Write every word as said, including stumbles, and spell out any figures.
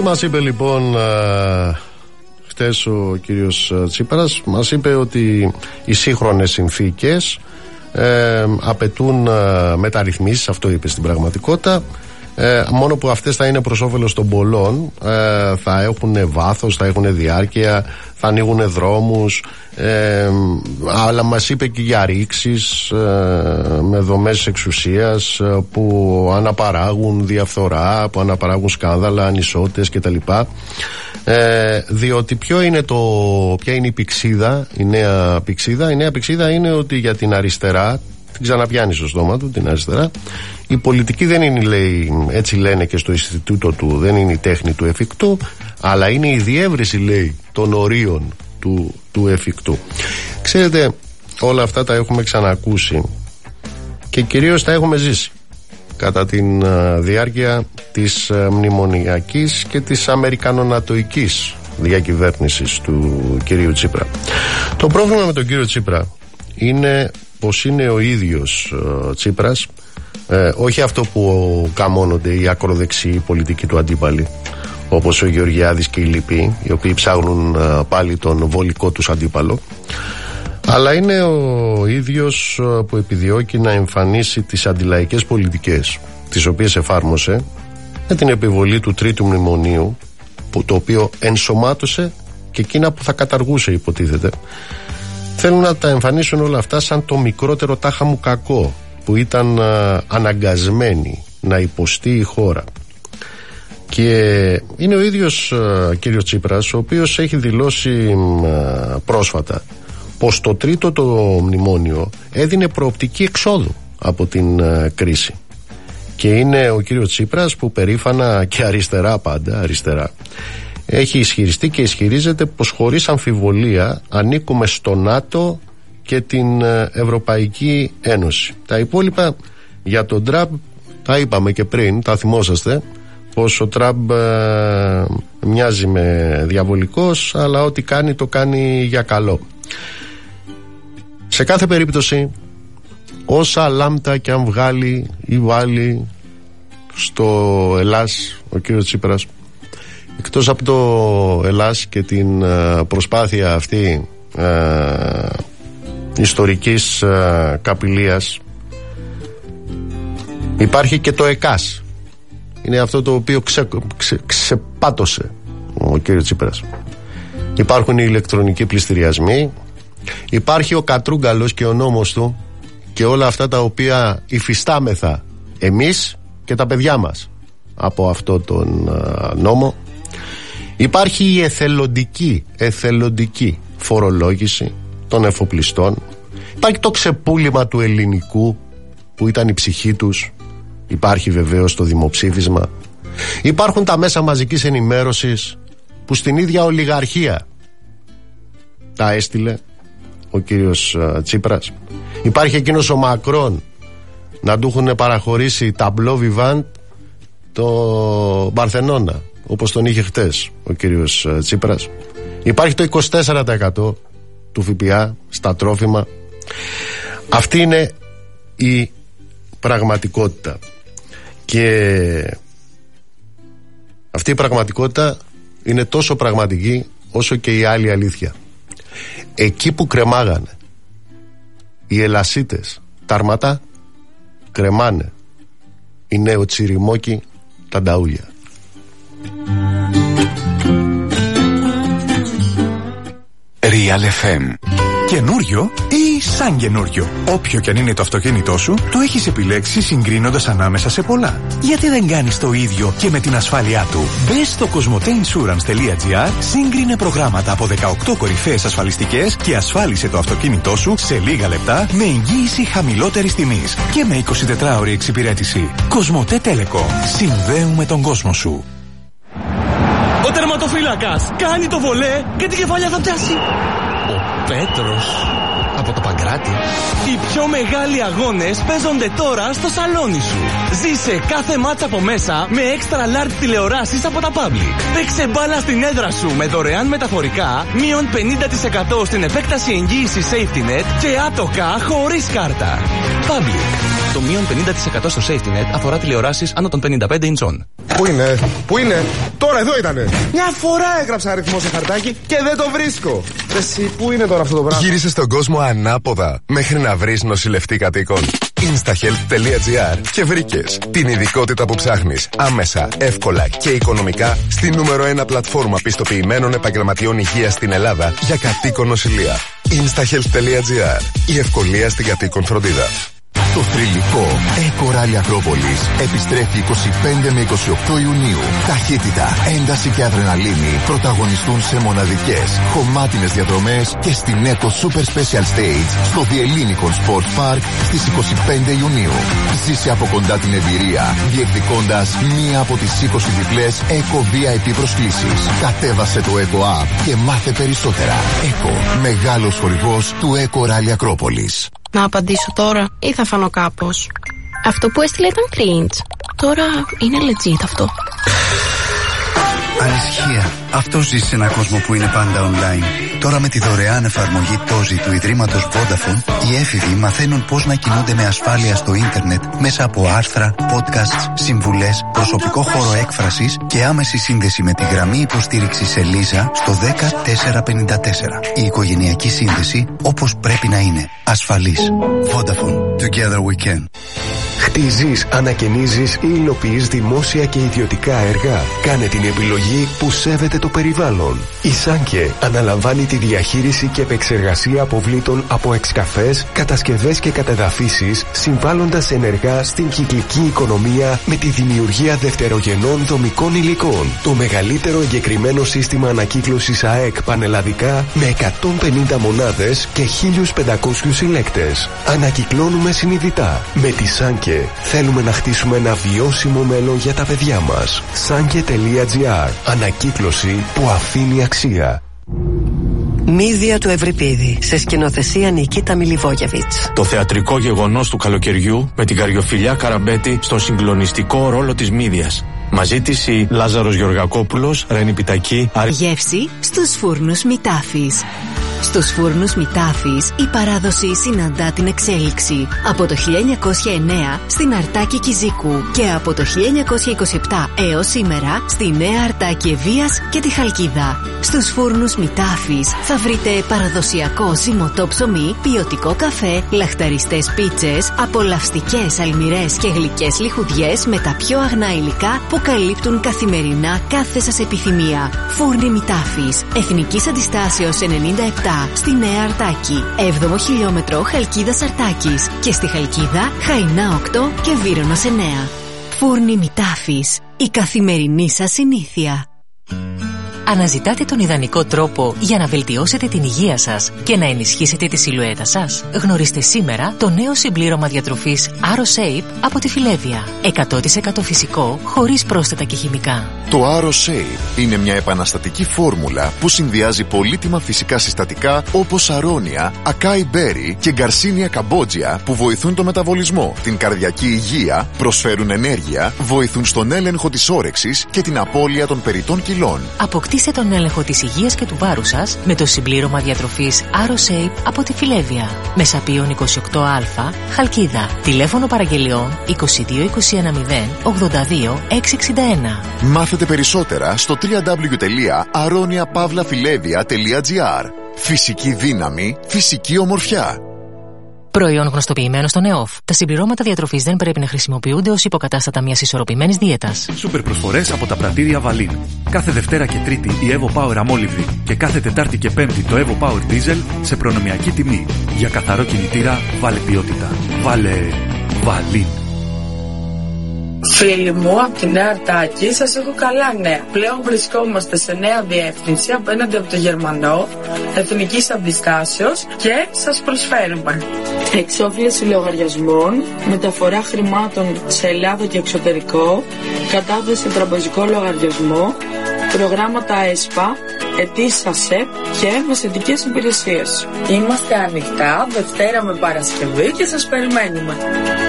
Τι μας είπε λοιπόν ε, χτες ο κύριος Τσίπρας? Μας είπε ότι οι σύγχρονες συνθήκες ε, απαιτούν ε, μεταρρυθμίσεις, αυτό είπε στην πραγματικότητα. Ε, μόνο που αυτές θα είναι προς όφελος των πολλών, ε, θα έχουν βάθος, θα έχουν διάρκεια, θα ανοίγουν δρόμους, ε, αλλά μας είπε και για ρήξεις ε, με δομές εξουσίας ε, που αναπαράγουν διαφθορά, που αναπαράγουν σκάνδαλα, ανισότητες κτλ. Ε, διότι ποιο είναι το, ποια είναι η πηξίδα, η νέα πηξίδα? Η νέα πηξίδα είναι ότι για την αριστερά, την ξαναπιάνει στο στόμα του την αριστερά, η πολιτική δεν είναι, λέει, έτσι λένε και στο Ινστιτούτο του, δεν είναι η τέχνη του εφικτού, αλλά είναι η διεύρυνση, λέει, των ορίων του, του εφικτού. Ξέρετε, όλα αυτά τα έχουμε ξανακούσει και κυρίως τα έχουμε ζήσει κατά την uh, διάρκεια της uh, μνημονιακής και της αμερικανονατοικής διακυβέρνησης του κυρίου Τσίπρα. Το πρόβλημα με τον κύριο Τσίπρα είναι πως είναι ο ίδιος uh, Τσίπρας, ε, όχι αυτό που καμώνονται οι ακροδεξιοί πολιτικοί του αντίπαλοι, όπως ο Γεωργιάδης και οι λοιποί, οι οποίοι ψάχνουν uh, πάλι τον βολικό τους αντίπαλο, αλλά είναι ο ίδιος uh, που επιδιώκει να εμφανίσει τις αντιλαϊκές πολιτικές, τις οποίες εφάρμοσε με την επιβολή του τρίτου μνημονίου, που, το οποίο ενσωμάτωσε και εκείνα που θα καταργούσε, υποτίθεται. Θέλουν να τα εμφανίσουν όλα αυτά σαν το μικρότερο τάχα μου κακό που ήταν α, αναγκασμένη να υποστεί η χώρα. Και είναι ο ίδιος α, κύριος Τσίπρας, ο οποίος έχει δηλώσει α, πρόσφατα πως το τρίτο το μνημόνιο έδινε προοπτική εξόδου από την α, κρίση. Και είναι ο κύριος Τσίπρας που περήφανα και αριστερά, πάντα αριστερά, έχει ισχυριστεί και ισχυρίζεται πως χωρίς αμφιβολία ανήκουμε στο ΝΑΤΟ και την Ευρωπαϊκή Ένωση. Τα υπόλοιπα για τον Τραμπ τα είπαμε και πριν, τα θυμόσαστε, πως ο Τραμπ ε, μοιάζει με διαβολικός, αλλά ό,τι κάνει το κάνει για καλό. Σε κάθε περίπτωση, όσα λάμπτα και αν βγάλει ή βάλει στο Ελλάς ο κύριος Τσίπρας, εκτός από το Ελλάς και την uh, προσπάθεια αυτή uh, ιστορικής uh, καπηλείας, υπάρχει και το ΕΚΑΣ. Είναι αυτό το οποίο ξε, ξε, ξεπάτωσε ο κύριος Τσίπρας. Υπάρχουν οι ηλεκτρονικοί πληστηριασμοί, υπάρχει ο Κατρούγκαλος και ο νόμος του και όλα αυτά τα οποία υφιστάμεθα εμείς και τα παιδιά μας από αυτό τον uh, νόμο. Υπάρχει η εθελοντική, εθελοντική φορολόγηση των εφοπλιστών. Υπάρχει το ξεπούλημα του ελληνικού που ήταν η ψυχή τους. Υπάρχει βεβαίως το δημοψήφισμα. Υπάρχουν τα μέσα μαζικής ενημέρωσης που στην ίδια ολιγαρχία τα έστειλε ο κύριος uh, Τσίπρας. Υπάρχει εκείνος ο Μακρόν να του έχουν παραχωρήσει ταμπλό βιβάντ το Παρθενώνα, όπως τον είχε χτες ο κύριος uh, Τσίπρας. Υπάρχει το είκοσι τέσσερα τοις εκατό του ΦΠΑ στα τρόφιμα. Αυτή είναι η πραγματικότητα. Και αυτή η πραγματικότητα είναι τόσο πραγματική όσο και η άλλη αλήθεια. Εκεί που κρεμάγανε οι ελασίτες τα αρματά, κρεμάνε οι νεοτσιριμόκοι τα νταούλια. Real εφ εμ. Καινούριο ή σαν καινούριο. Όποιο κι αν είναι το αυτοκίνητό σου, το έχεις επιλέξει συγκρίνοντας ανάμεσα σε πολλά. Γιατί δεν κάνεις το ίδιο και με την ασφάλειά του? Μπες στο κοσμοτέινσουρανς.gr, σύγκρινε προγράμματα από δεκαοκτώ κορυφαίες ασφαλιστικές και ασφάλισε το αυτοκίνητό σου σε λίγα λεπτά με εγγύηση χαμηλότερης τιμής και με εικοσιτετράωρη εξυπηρέτηση. Κοσμοτέ Telecom. Συνδέουμε τον κόσμο σου. Ο τερματοφύλακας κάνει το βολέ και την κεφαλιά θα πιάσει. Ο Πέτρος από το Παγκράτη. Οι πιο μεγάλοι αγώνες παίζονται τώρα στο σαλόνι σου. Ζήσε κάθε μάτσα από μέσα με extra large τηλεοράσεις από τα Public. Παίξε μπάλα στην έδρα σου με δωρεάν μεταφορικά, μείον πενήντα τοις εκατό στην επέκταση εγγύησης Safety Net και άτοκα χωρίς κάρτα. Public. Το μείον πενήντα τοις εκατό στο safety net αφορά τηλεοράσεις άνω των πενήντα πέντε ιντσών. Πού είναι, πού είναι, τώρα εδώ ήτανε. Μια φορά έγραψα αριθμό σε χαρτάκι και δεν το βρίσκω. Εσύ, πού είναι τώρα αυτό το πράγμα? Γύρισε στον κόσμο ανάποδα μέχρι να βρεις νοσηλευτή κατοίκων. instahealth.gr και βρήκες την ειδικότητα που ψάχνεις άμεσα, εύκολα και οικονομικά στη νούμερο ένα πλατφόρμα πιστοποιημένων επαγγελματιών υγείας στην Ελλάδα για κατοίκον νοσηλεία. instahealth.gr. Η ευκολία στην κατοίκον φροντίδα. Το θρυλικό Eco Rally Ακρόπολης επιστρέφει είκοσι πέντε με είκοσι οκτώ Ιουνίου. Ταχύτητα, ένταση και αδρεναλίνη πρωταγωνιστούν σε μοναδικές, χωμάτινες διαδρομές και στην Eco Super Special Stage στο The Ellinikon Sport Park στις είκοσι πέντε Ιουνίου. Ζήσε από κοντά την εμπειρία, διεκδικώντας μία από τις είκοσι διπλές Eco βι άι πι προσκλήσεις. Κατέβασε το Eco App και μάθε περισσότερα. Eco, μεγάλος χορηγός του Eco Rally Ακρόπολης. Να απαντήσω τώρα ή θα φανώ κάπως? Αυτό που έστειλε ήταν cringe. Τώρα είναι legit αυτό. Ανησυχία. Αυτό ζει σε έναν κόσμο που είναι πάντα online. Τώρα με τη δωρεάν εφαρμογή Τόζι του Ιδρύματος Vodafone, οι έφηβοι μαθαίνουν πώς να κινούνται με ασφάλεια στο ίντερνετ μέσα από άρθρα, podcasts, συμβουλές, προσωπικό χώρο έκφρασης και άμεση σύνδεση με τη γραμμή υποστήριξης Ελίζα στο δέκα τέσσερα πενήντα τέσσερα. Η οικογενειακή σύνδεση όπως πρέπει να είναι. Ασφαλής. Vodafone. Together we can. Χτίζεις, ανακαινίζεις ή υλοποιείς δημόσια και ιδιωτικά έργα. Κάνε την επιλογή που σέβεται το περιβάλλον. Η Σάνκε αναλαμβάνει τη διαχείριση και επεξεργασία αποβλήτων από εξκαφές, κατασκευές και κατεδαφίσεις, συμβάλλοντας ενεργά στην κυκλική οικονομία με τη δημιουργία δευτερογενών δομικών υλικών. Το μεγαλύτερο εγκεκριμένο σύστημα ανακύκλωσης ΑΕΚ πανελλαδικά με εκατόν πενήντα μονάδες και χίλιους πεντακόσιους συλλέκτες. Ανακυκλώνουμε συνειδητά. Με τη Σάνκε θέλουμε να χτίσουμε ένα βιώσιμο μέλλον για τα παιδιά μας. Sanke.gr. Ανακύκλωση που αφήνει αξία. Μύδια του Ευρυπίδη, σε σκηνοθεσία Νικίτα Μιλιβόγεβιτς. Το θεατρικό γεγονός του καλοκαιριού με την Καριοφιλιά Καραμπέτη στον συγκλονιστικό ρόλο της Μύδιας. Μαζί της η Λάζαρος Γεωργακόπουλος, Ρένη Πιτακή. Αρ... Γεύση στους φούρνους Μητάφης. Στους φούρνους Μητάφης η παράδοση συναντά την εξέλιξη. Από το χίλια εννιακόσια εννέα στην Αρτάκη Κιζίκου και από το χίλια εννιακόσια είκοσι επτά έως σήμερα στη Νέα Αρτάκη Ευβοίας και τη Χαλκίδα. Στους φούρνους Μητάφης θα βρείτε παραδοσιακό ζυμωτό ψωμί, ποιοτικό καφέ, λαχταριστές πίτσες, απολαυστικές αλμυρές και γλυκές λιχουδιές με τα πιο αγνά υλικά που καλύπτουν καθημερινά κάθε σας επιθυμία. Φούρνοι Μητάφης, Εθνικής Αντιστάσεως ενενήντα επτά στη Νέα Αρτάκη, έβδομο χιλιόμετρο Χαλκίδας Αρτάκης και στη Χαλκίδα Χαϊνά οκτώ και Βύρονος εννέα. Φούρνοι Μητάφης, η καθημερινή σας συνήθεια. Αναζητάτε τον ιδανικό τρόπο για να βελτιώσετε την υγεία σας και να ενισχύσετε τη σιλουέτα σας? Γνωρίστε σήμερα το νέο συμπλήρωμα διατροφής AroShape από τη Φιλέβια. εκατό τοις εκατό φυσικό, χωρίς πρόσθετα και χημικά. Το AroShape είναι μια επαναστατική φόρμουλα που συνδυάζει πολύτιμα φυσικά συστατικά όπως αρώνια, ακάι μπέρι και γκαρσίνια καμπότζια που βοηθούν το μεταβολισμό, την καρδιακή υγεία, προσφέρουν ενέργεια, βοηθούν στον έλεγχο της όρεξης και την απώλεια των περιττών κιλών. Αποκτήστε τον έλεγχο της υγείας και του βάρους σας με το συμπλήρωμα διατροφής AroShape από τη Φιλέβια. Μεσαπίων είκοσι οκτώ α, Χαλκίδα. Τηλέφωνο παραγγελιών είκοσι δύο είκοσι ένα μηδέν ογδόντα δύο εξακόσια εξήντα ένα. Μάθετε περισσότερα στο double-u double-u double-u τελεία aronia pavla filevia τελεία gr. Φυσική δύναμη, φυσική ομορφιά. Προϊόν γνωστοποιημένο στον ΕΟΦ. Τα συμπληρώματα διατροφής δεν πρέπει να χρησιμοποιούνται ως υποκατάστατα μιας ισορροπημένης δίαιτας. Σούπερ προσφορές από τα πρατήρια Βαλίν. Κάθε Δευτέρα και Τρίτη η Evo Power αμόλυβδη και κάθε Τετάρτη και Πέμπτη το Evo Power Diesel σε προνομιακή τιμή. Για καθαρό κινητήρα βάλε ποιότητα. Βάλε Βαλίν. Φίλοι μου, από τη Νέα Αρτάκη, σας έχω καλά νέα. Πλέον βρισκόμαστε σε νέα διεύθυνση απέναντι από το Γερμανό, Εθνικής Αντιστάσεως και σας προσφέρουμε εξόφληση λογαριασμών, μεταφορά χρημάτων σε Ελλάδα και εξωτερικό, κατάθεση σε τραπεζικό λογαριασμό, προγράμματα ΕΣΠΑ, αιτήσεις ΑΣΕΠ και μεσαιτικές υπηρεσίες. Είμαστε ανοιχτά Δευτέρα με Παρασκευή και σας περιμένουμε.